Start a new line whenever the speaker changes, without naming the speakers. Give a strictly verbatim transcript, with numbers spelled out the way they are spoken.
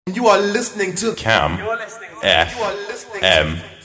You are listening to
Cam
You're listening to
F
You are listening to
M